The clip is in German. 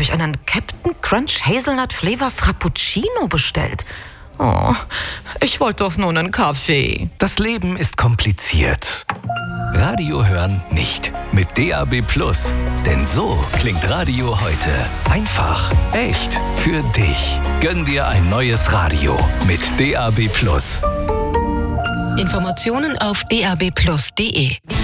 habe ich einen Captain Crunch Hazelnut Flavor Frappuccino bestellt. Oh, ich wollte doch nur einen Kaffee. Das Leben ist kompliziert. Radio hören nicht. Mit DAB+. Denn so klingt Radio heute. Einfach, echt, für dich. Gönn dir ein neues Radio mit DAB+. Informationen auf dabplus.de.